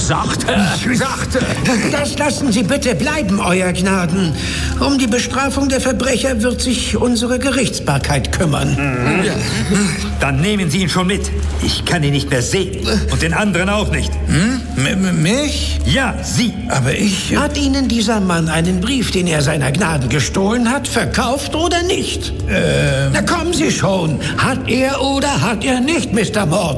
Sachte. Das lassen Sie bitte bleiben, Euer Gnaden. Um die Bestrafung der Verbrecher wird sich unsere Gerichtsbarkeit kümmern. Dann nehmen Sie ihn schon mit. Ich kann ihn nicht mehr sehen. Und den anderen auch nicht. Mich? Ja, Sie. Aber ich... Hat Ihnen dieser Mann einen Brief, den er seiner Gnaden gestohlen hat, verkauft oder nicht? Na kommen Sie schon. Hat er oder hat er nicht, Mr. Morton?